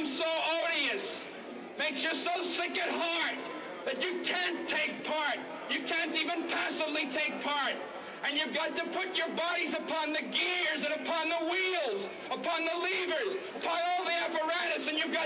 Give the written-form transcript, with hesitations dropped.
becomes so odious, makes you so sick at heart that you can't take part. You can't even passively take part. And you've got to put your bodies upon the gears and upon the wheels, upon the levers, upon all the apparatus, and you've got